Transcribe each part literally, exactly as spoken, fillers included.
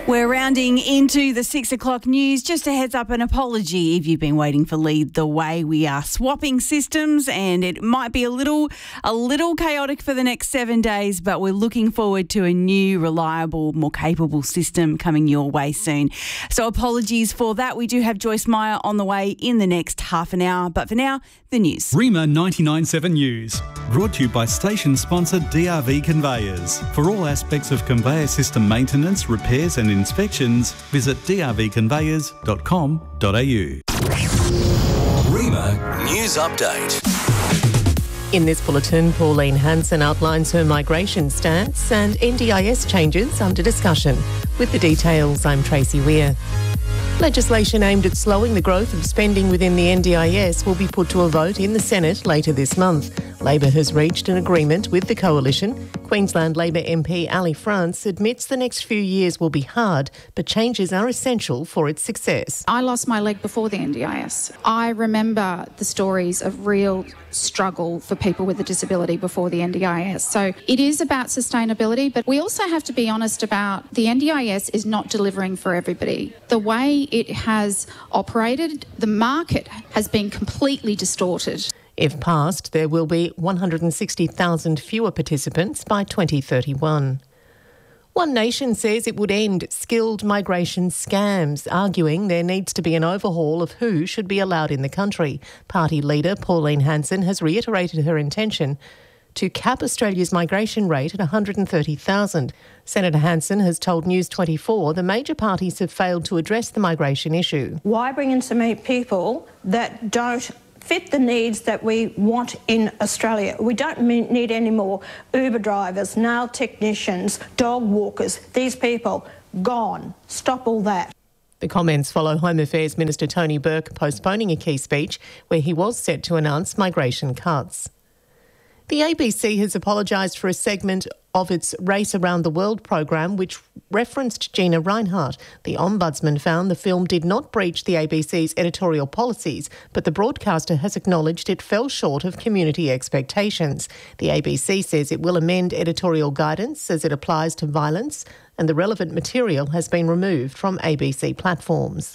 We're rounding into the six o'clock news. Just a heads up, an apology if you've been waiting for Lead the Way. We are swapping systems and it might be a little a little chaotic for the next seven days, but we're looking forward to a new, reliable, more capable system coming your way soon. So apologies for that. We do have Joyce Meyer on the way in the next half an hour, but for now, the news. Rima ninety-nine point seven News, brought to you by station sponsor D R V Conveyors. For all aspects of conveyor system maintenance, repairs and inspections, visit d r v conveyors dot com dot a u. Rima News Update. In this bulletin, Pauline Hanson outlines her migration stance and N D I S changes under discussion. With the details, I'm Tracy Weir. Legislation aimed at slowing the growth of spending within the N D I S will be put to a vote in the Senate later this month. Labor has reached an agreement with the coalition. Queensland Labor M P Ali France admits the next few years will be hard, but changes are essential for its success. I lost my leg before the N D I S. I remember the stories of real struggle for people with a disability before the N D I S. So it is about sustainability, but we also have to be honest about the N D I S is not delivering for everybody. The way it has operated, the market has been completely distorted. If passed, there will be one hundred sixty thousand fewer participants by twenty thirty-one. One Nation says it would end skilled migration scams, arguing there needs to be an overhaul of who should be allowed in the country. Party leader Pauline Hanson has reiterated her intention to cap Australia's migration rate at one hundred thirty thousand. Senator Hanson has told News twenty-four the major parties have failed to address the migration issue. Why bring in so many people that don't fit the needs that we want in Australia? We don't need any more Uber drivers, nail technicians, dog walkers. These people, gone. Stop all that. The comments follow Home Affairs Minister Tony Burke postponing a key speech where he was set to announce migration cuts. The A B C has apologised for a segment of its Race Around the World program which referenced Gina Rinehart. The Ombudsman found the film did not breach the A B C's editorial policies, but the broadcaster has acknowledged it fell short of community expectations. The A B C says it will amend editorial guidance as it applies to violence, and the relevant material has been removed from A B C platforms.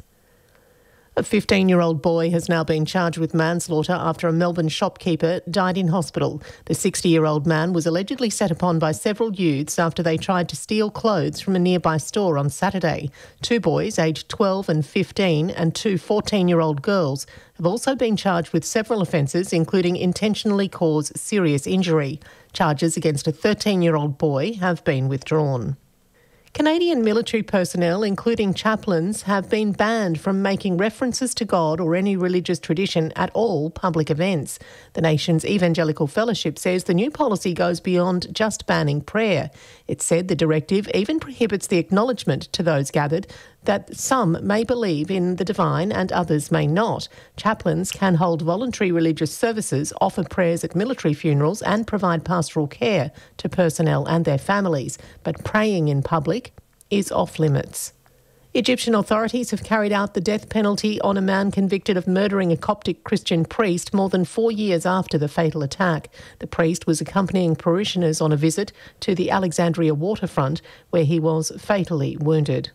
A fifteen-year-old boy has now been charged with manslaughter after a Melbourne shopkeeper died in hospital. The sixty-year-old man was allegedly set upon by several youths after they tried to steal clothes from a nearby store on Saturday. Two boys, aged twelve and fifteen, and two fourteen-year-old girls have also been charged with several offences, including intentionally cause serious injury. Charges against a thirteen-year-old boy have been withdrawn. Canadian military personnel, including chaplains, have been banned from making references to God or any religious tradition at all public events. The nation's Evangelical Fellowship says the new policy goes beyond just banning prayer. It said the directive even prohibits the acknowledgement to those gathered that some may believe in the divine and others may not. Chaplains can hold voluntary religious services, offer prayers at military funerals and provide pastoral care to personnel and their families, but praying in public is off limits. Egyptian authorities have carried out the death penalty on a man convicted of murdering a Coptic Christian priest more than four years after the fatal attack. The priest was accompanying parishioners on a visit to the Alexandria waterfront where he was fatally wounded.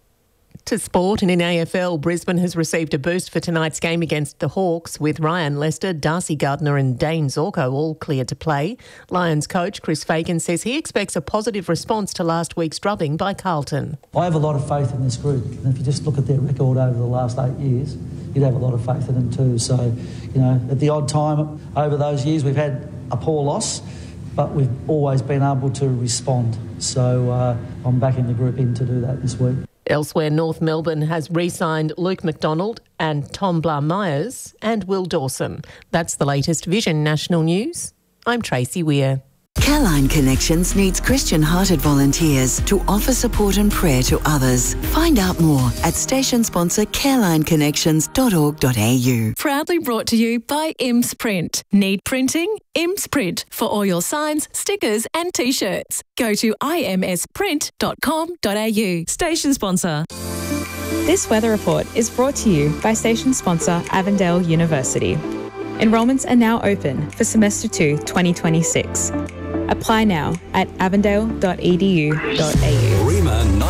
To sport, and in A F L, Brisbane has received a boost for tonight's game against the Hawks, with Ryan Lester, Darcy Gardner and Dane Zorko all clear to play. Lions coach Chris Fagan says he expects a positive response to last week's drubbing by Carlton. I have a lot of faith in this group, and if you just look at their record over the last eight years, you'd have a lot of faith in them too. So, you know, at the odd time over those years, we've had a poor loss, but we've always been able to respond. So uh, I'm backing the group in to do that this week. Elsewhere, North Melbourne has re-signed Luke McDonald and Tom Blah-Myers and Will Dawson. That's the latest Vision National News. I'm Tracy Weir. Careline Connections needs Christian-hearted volunteers to offer support and prayer to others. Find out more at station sponsor careline connections dot org dot a u. Proudly brought to you by I M S Print. Need printing? I M S Print for all your signs, stickers and T-shirts. Go to i m s print dot com dot a u. Station sponsor. This weather report is brought to you by station sponsor Avondale University. Enrolments are now open for semester two twenty twenty-six. Apply now at avondale dot e d u dot a u. Rima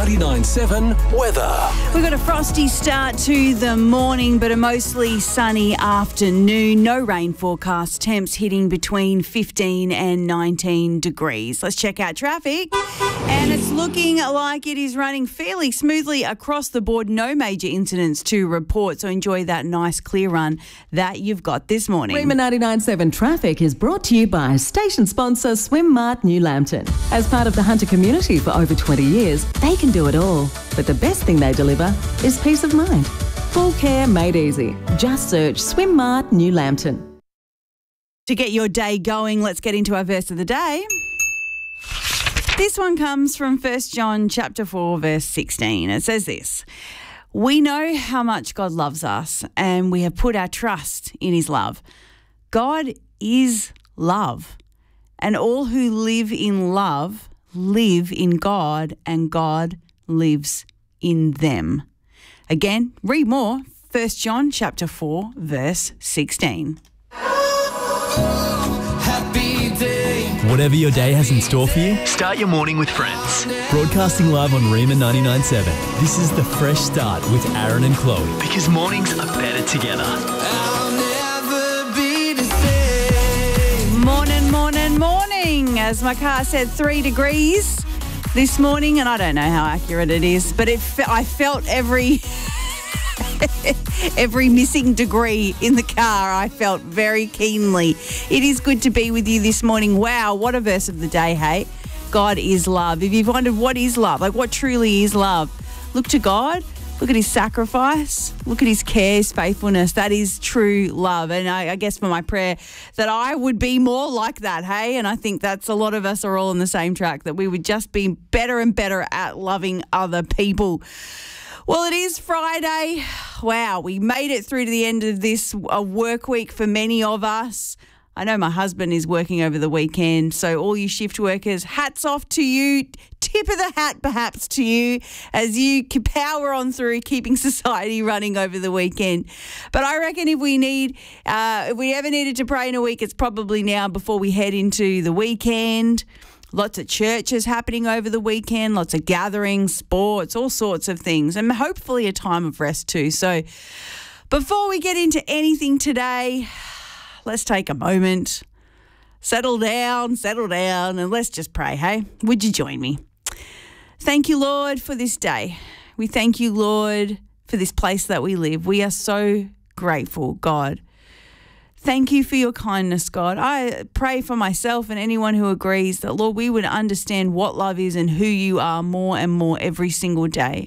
ninety-nine point seven weather. We've got a frosty start to the morning, but a mostly sunny afternoon. No rain forecast. Temps hitting between fifteen and nineteen degrees. Let's check out traffic. And it's looking like it is running fairly smoothly across the board. No major incidents to report. So enjoy that nice clear run that you've got this morning. Rima ninety-nine point seven traffic is brought to you by station sponsor SwimMart New Lambton. As part of the Hunter community for over twenty years, they can do it all. But the best thing they deliver is peace of mind. Full care made easy. Just search SwimMart New Lambton. To get your day going, let's get into our verse of the day. This one comes from First John chapter four, verse sixteen. It says this: "We know how much God loves us, and we have put our trust in his love. God is love, and all who live in love live in God, and God lives in them." Again, read more. First John chapter four, verse sixteen. Whatever your day has in store for you, start your morning with Friends. Broadcasting live on Rima ninety-nine point seven. This is the fresh start with Aaron and Chloe, because mornings are better together. Morning, morning, morning. As my car said, three degrees this morning, and I don't know how accurate it is, but it fe- I felt every every missing degree in the car. I felt very keenly. It is good to be with you this morning. Wow, what a verse of the day, hey? God is love. If you've wondered what is love, like what truly is love, look to God. Look at his sacrifice. Look at his care, his faithfulness. That is true love. And I, I guess for my prayer that I would be more like that, hey? And I think that's a lot of us are all on the same track, that we would just be better and better at loving other people. Well, it is Friday. Wow, we made it through to the end of this a work week for many of us. I know my husband is working over the weekend, so all you shift workers, hats off to you. Tip of the hat perhaps to you as you power on through keeping society running over the weekend. But I reckon if we need, uh, if we ever needed to pray in a week, it's probably now before we head into the weekend. Lots of churches happening over the weekend, lots of gatherings, sports, all sorts of things, and hopefully a time of rest too. So before we get into anything today, let's take a moment, settle down, settle down, and let's just pray, hey? Would you join me? Thank you, Lord, for this day. We thank you, Lord, for this place that we live. We are so grateful, God. Thank you for your kindness, God. I pray for myself and anyone who agrees that, Lord, we would understand what love is and who you are more and more every single day.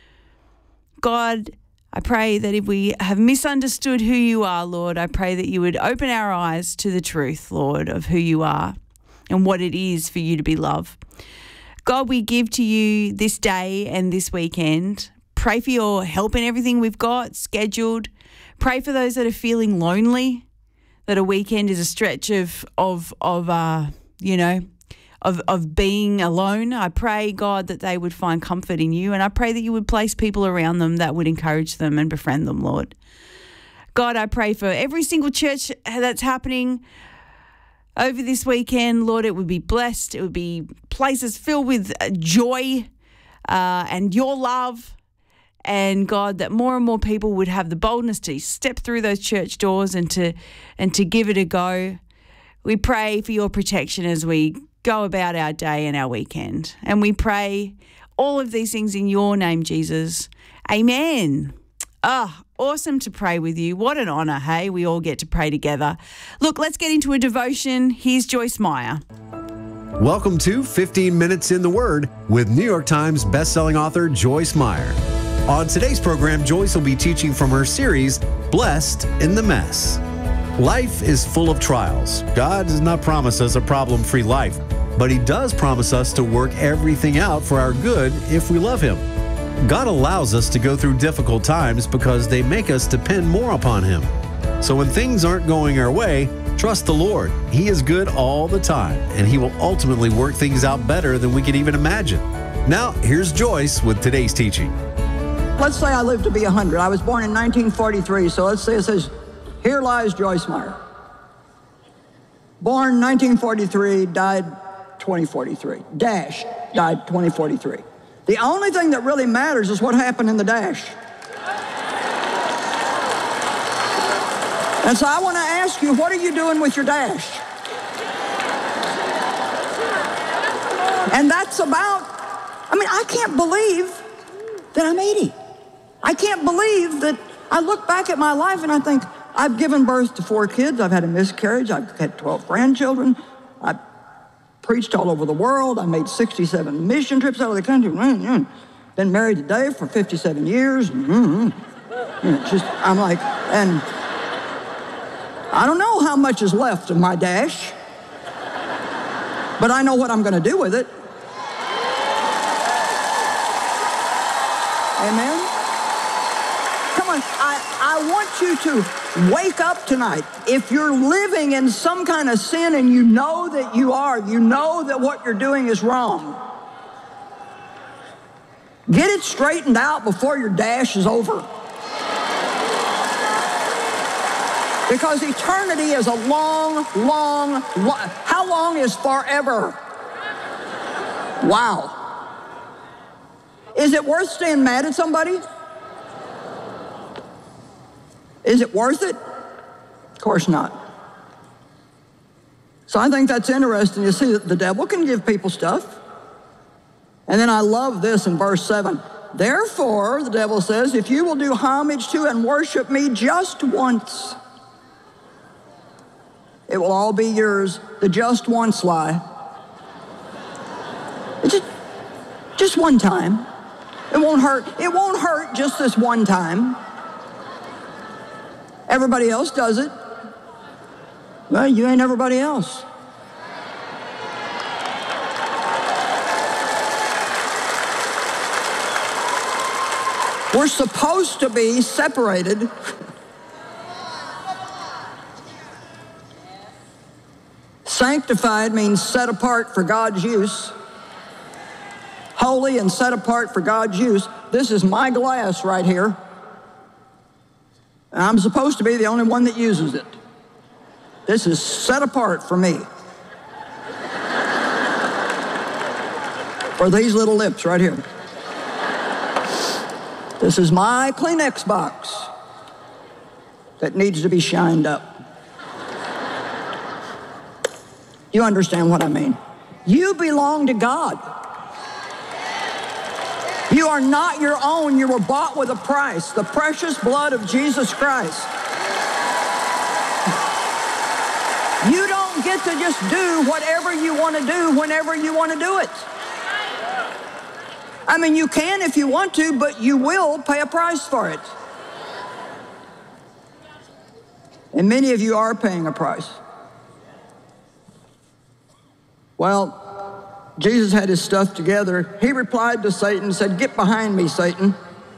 God, I pray that if we have misunderstood who you are, Lord, I pray that you would open our eyes to the truth, Lord, of who you are and what it is for you to be love. God, we give to you this day and this weekend. Pray for your help in everything we've got scheduled. Pray for those that are feeling lonely, that a weekend is a stretch of, of, of uh, you know, Of, of being alone. I pray, God, that they would find comfort in you, and I pray that you would place people around them that would encourage them and befriend them, Lord. God, I pray for every single church that's happening over this weekend, Lord, it would be blessed. It would be places filled with joy uh, and your love. And God, that more and more people would have the boldness to step through those church doors and to and to give it a go. We pray for your protection as we go about our day and our weekend. And we pray all of these things in your name, Jesus. Amen. Ah, oh, awesome to pray with you. What an honour, hey? We all get to pray together. Look, let's get into a devotion. Here's Joyce Meyer. Welcome to fifteen minutes in the Word with New York Times bestselling author Joyce Meyer. On today's program, Joyce will be teaching from her series, Blessed in the Mess. Life is full of trials. God does not promise us a problem-free life, but He does promise us to work everything out for our good if we love Him. God allows us to go through difficult times because they make us depend more upon Him. So when things aren't going our way, trust the Lord. He is good all the time, and He will ultimately work things out better than we could even imagine. Now, here's Joyce with today's teaching. Let's say I live to be one hundred. I was born in nineteen forty-three, so let's say it says, here lies Joyce Meyer. Born nineteen forty-three, died twenty forty-three. Dash, died twenty forty-three. The only thing that really matters is what happened in the dash. And so I want to ask you, what are you doing with your dash? And that's about, I mean, I can't believe that I'm eighty. I can't believe that I look back at my life and I think, I've given birth to four kids, I've had a miscarriage, I've had twelve grandchildren, I've preached all over the world, I made sixty-seven mission trips out of the country, been married today for fifty-seven years, just, I'm like, and I don't know how much is left of my dash, but I know what I'm going to do with it. Amen? Come on, I, I want you to wake up tonight. If you're living in some kind of sin and you know that you are, you know that what you're doing is wrong, get it straightened out before your dash is over. Because eternity is a long, long, long, how long is forever? Wow. Is it worth staying mad at somebody? Is it worth it? Of course not. So I think that's interesting. You see, the devil can give people stuff. And then I love this in verse seven. Therefore, the devil says, if you will do homage to and worship me just once, it will all be yours. The just once lie. It's just, just one time. It won't hurt. It won't hurt just this one time. Everybody else does it. Well, you ain't everybody else. We're supposed to be separated. Sanctified means set apart for God's use. Holy and set apart for God's use. This is my glass right here. And I'm supposed to be the only one that uses it. This is set apart for me. For these little lips right here. This is my Kleenex box that needs to be shined up. You understand what I mean? You belong to God. You are not your own. You were bought with a price, the precious blood of Jesus Christ. You don't get to just do whatever you want to do whenever you want to do it. I mean, you can if you want to, but you will pay a price for it. And many of you are paying a price. Well, Jesus had his stuff together. He replied to Satan and said, get behind me, Satan.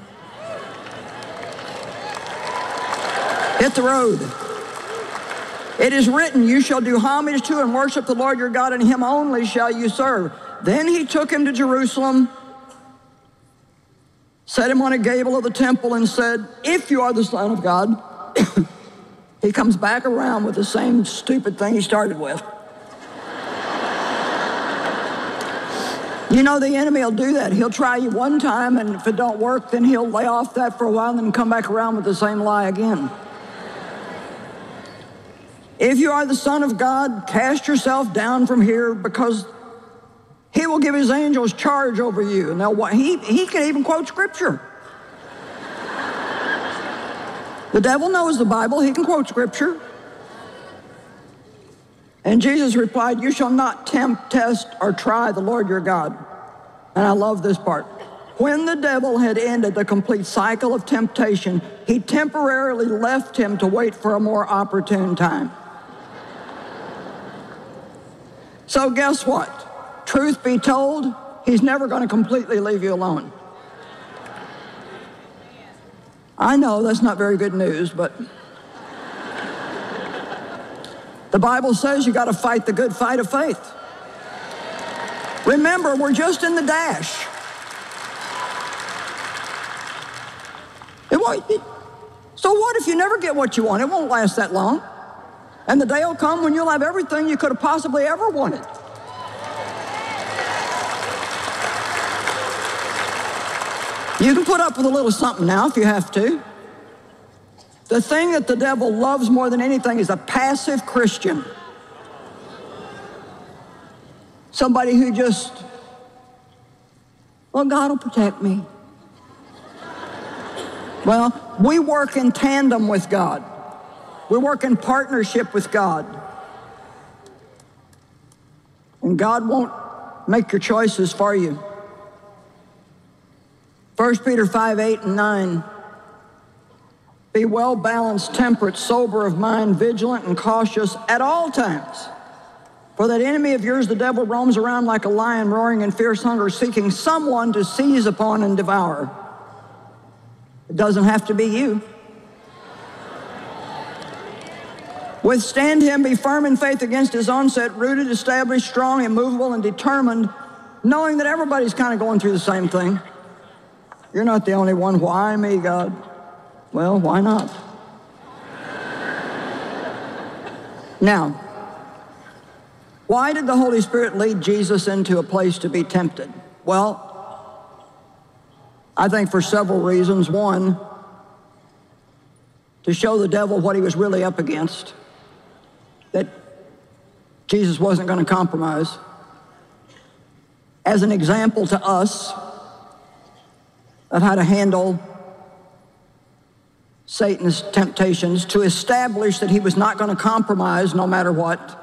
Hit the road. It is written, you shall do homage to and worship the Lord your God, and him only shall you serve. Then he took him to Jerusalem, set him on a gable of the temple, and said, if you are the Son of God. He comes back around with the same stupid thing he started with. You know, the enemy will do that. He'll try you one time, and if it don't work, then he'll lay off that for a while and then come back around with the same lie again. If you are the Son of God, cast yourself down from here, because he will give his angels charge over you. Now, he, he can even quote Scripture. The devil knows the Bible. He can quote Scripture. And Jesus replied, you shall not tempt, test, or try the Lord your God. And I love this part. When the devil had ended the complete cycle of temptation, he temporarily left him to wait for a more opportune time. So guess what? Truth be told, he's never going to completely leave you alone. I know that's not very good news, but the Bible says you got to fight the good fight of faith. Remember, we're just in the dash. It won't, it, so what if you never get what you want? It won't last that long. And the day will come when you'll have everything you could have possibly ever wanted. You can put up with a little something now if you have to. The thing that the devil loves more than anything is a passive Christian. Somebody who just, well, God will protect me. Well, we work in tandem with God. We work in partnership with God. And God won't make your choices for you. First Peter five, eight, and nine. Be well-balanced, temperate, sober of mind, vigilant, and cautious at all times. For that enemy of yours, the devil, roams around like a lion, roaring in fierce hunger, seeking someone to seize upon and devour. It doesn't have to be you. Withstand him, be firm in faith against his onset, rooted, established, strong, immovable, and determined, knowing that everybody's kind of going through the same thing. You're not the only one. Why me, God? Well, why not? Now, why did the Holy Spirit lead Jesus into a place to be tempted? Well, I think for several reasons. One, to show the devil what he was really up against, that Jesus wasn't going to compromise. As an example to us of how to handle Satan's temptations, to establish that he was not going to compromise no matter what,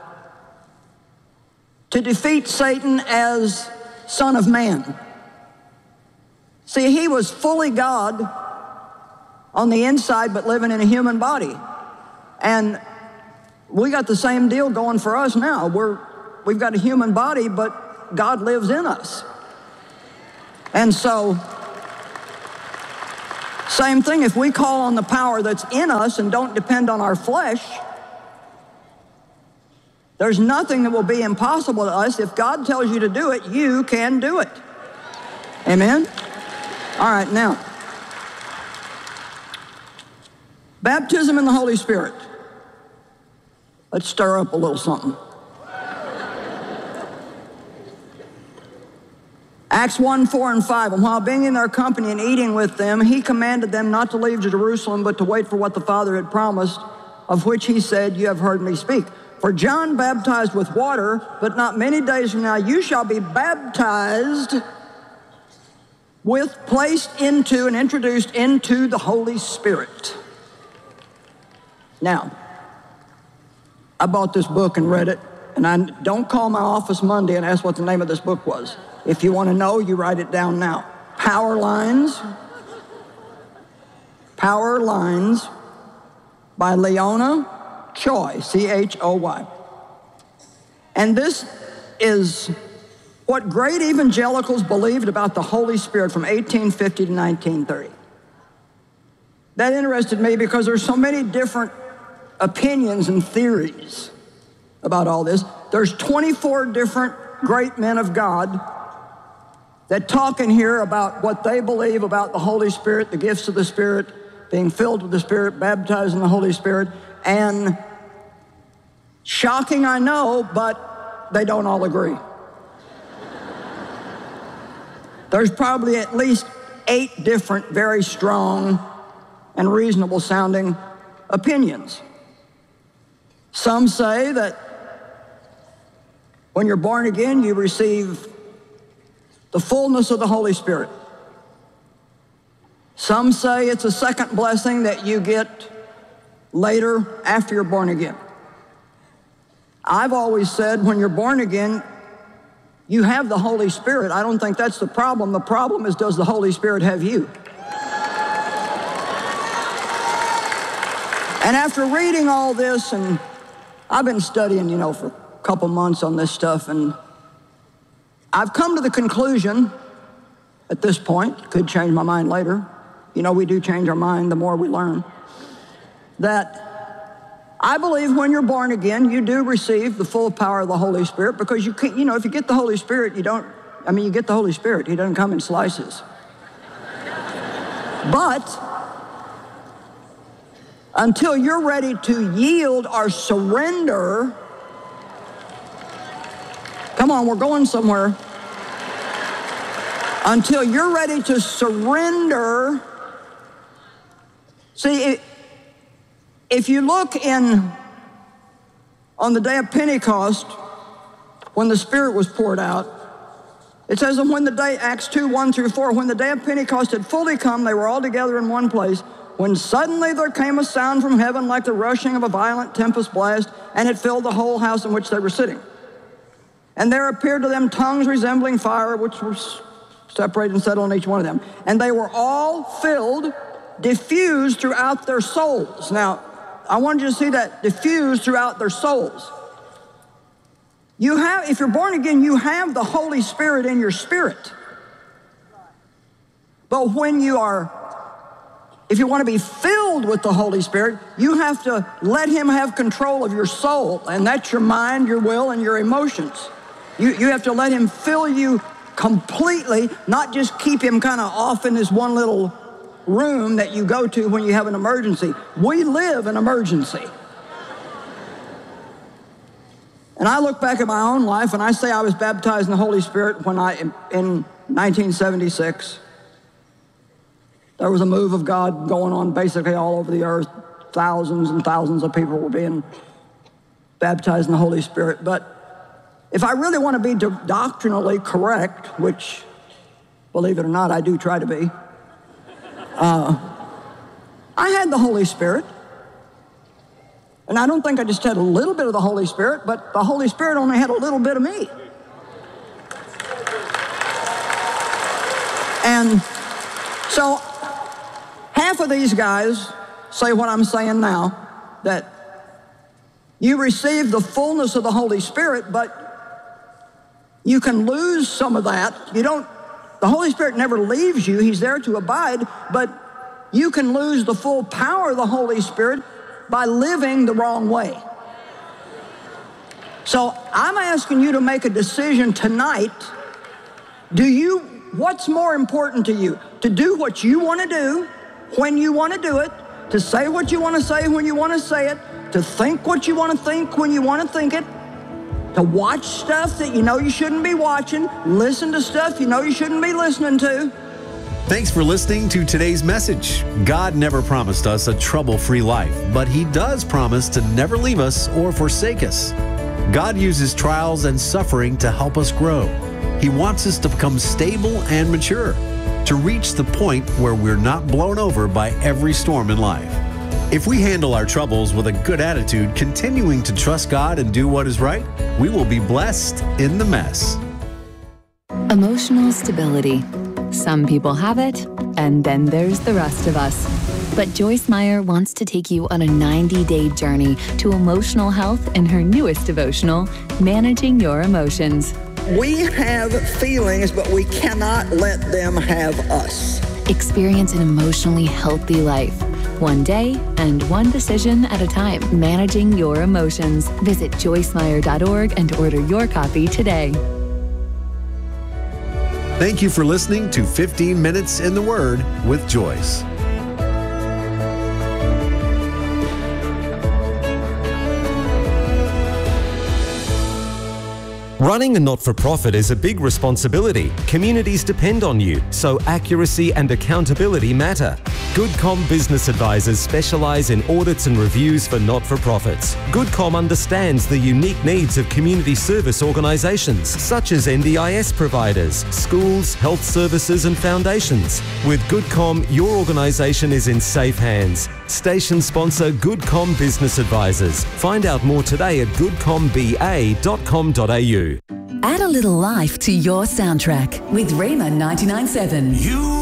to defeat Satan as Son of Man. See, he was fully God on the inside, but living in a human body. And we got the same deal going for us now. We're, we've got a human body, but God lives in us. And so, same thing, if we call on the power that's in us and don't depend on our flesh, there's nothing that will be impossible to us. If God tells you to do it, you can do it. Amen? All right, now, baptism in the Holy Spirit. Let's stir up a little something. Acts one, four, and five. And while being in their company and eating with them, he commanded them not to leave Jerusalem, but to wait for what the Father had promised, of which he said, you have heard me speak. For John baptized with water, but not many days from now you shall be baptized with, placed into, and introduced into the Holy Spirit. Now, I bought this book and read it, and I don't call my office Monday and ask what the name of this book was. If you want to know, you write it down now. Power Lines. Power Lines by Leona Choi, C H O Y. And this is what great evangelicals believed about the Holy Spirit from eighteen fifty to nineteen thirty. That interested me because there's so many different opinions and theories about all this. There's twenty-four different great men of God that talk in here about what they believe about the Holy Spirit, the gifts of the Spirit, being filled with the Spirit, baptized in the Holy Spirit, and shocking, I know, but they don't all agree. There's probably at least eight different, very strong and reasonable sounding opinions. Some say that when you're born again, you receive the fullness of the Holy Spirit. Some say it's a second blessing that you get later after you're born again. I've always said when you're born again, you have the Holy Spirit. I don't think that's the problem. The problem is, does the Holy Spirit have you? And after reading all this, and I've been studying, you know, for a couple months on this stuff, and I've come to the conclusion at this point, could change my mind later, you know, we do change our mind the more we learn, that I believe when you're born again, you do receive the full power of the Holy Spirit, because you can't, you know, if you get the Holy Spirit, you don't, I mean, you get the Holy Spirit, he doesn't come in slices. But until you're ready to yield or surrender, come on, we're going somewhere. until you're ready to surrender. See, if you look in on the day of Pentecost, when the Spirit was poured out, it says, and when the day, Acts two, one through four, when the day of Pentecost had fully come, they were all together in one place, when suddenly there came a sound from heaven like the rushing of a violent tempest blast, and it filled the whole house in which they were sitting. And there appeared to them tongues resembling fire, which were separated and settled on each one of them. And they were all filled, diffused throughout their souls. Now, I want you to see that, diffused throughout their souls. You have, if you're born again, you have the Holy Spirit in your spirit. But when you are, if you want to be filled with the Holy Spirit, you have to let Him have control of your soul, and that's your mind, your will, and your emotions. You, you have to let Him fill you completely, not just keep Him kind of off in this one little room that you go to when you have an emergency. We live an emergency. And I look back at my own life, and I say I was baptized in the Holy Spirit when I, in nineteen seventy-six, there was a move of God going on basically all over the earth. Thousands and thousands of people were being baptized in the Holy Spirit. But if I really want to be do- doctrinally correct, which, believe it or not, I do try to be, uh, I had the Holy Spirit. And I don't think I just had a little bit of the Holy Spirit, but the Holy Spirit only had a little bit of me. And so half of these guys say what I'm saying now, that you receive the fullness of the Holy Spirit, but you can lose some of that. You don't, the Holy Spirit never leaves you. He's there to abide, but you can lose the full power of the Holy Spirit by living the wrong way. So I'm asking you to make a decision tonight. Do you, what's more important to you? To do what you want to do, when you want to do it, to say what you want to say when you want to say it, to think what you want to think when you want to think it, to watch stuff that you know you shouldn't be watching, listen to stuff you know you shouldn't be listening to. Thanks for listening to today's message. God never promised us a trouble-free life, but He does promise to never leave us or forsake us. God uses trials and suffering to help us grow. He wants us to become stable and mature, to reach the point where we're not blown over by every storm in life. If we handle our troubles with a good attitude, continuing to trust God and do what is right, we will be blessed in the mess. Emotional stability. Some people have it, and then there's the rest of us. But Joyce Meyer wants to take you on a ninety-day journey to emotional health in her newest devotional, Managing Your Emotions. We have feelings, but we cannot let them have us. Experience an emotionally healthy life, one day and one decision at a time. Managing Your Emotions. Visit joyce meyer dot org and order your copy today. Thank you for listening to fifteen minutes in the Word with Joyce. Running a not-for-profit is a big responsibility. Communities depend on you, so accuracy and accountability matter. GoodCom Business Advisors specialise in audits and reviews for not-for-profits. GoodCom understands the unique needs of community service organisations, such as N D I S providers, schools, health services and foundations. With GoodCom, your organisation is in safe hands. Station sponsor GoodCom Business Advisors. Find out more today at good com b a dot com dot a u. Add a little life to your soundtrack with Rima ninety-nine point seven. You